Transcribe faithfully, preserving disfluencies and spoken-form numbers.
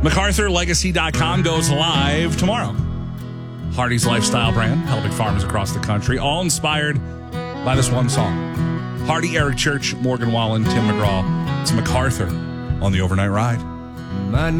MacArthur Legacy dot com goes live tomorrow. Hardy's lifestyle brand, helping farmers across the country, all inspired by this one song. Hardy, Eric Church, Morgan Wallen, Tim McGraw. It's MacArthur on the Overnight Ride. My